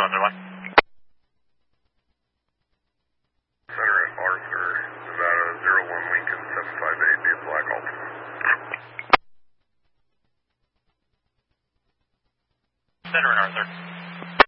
Other one. Center at Arthur, Nevada, 01 Lincoln 758, be a Black Alpha. Center and Arthur.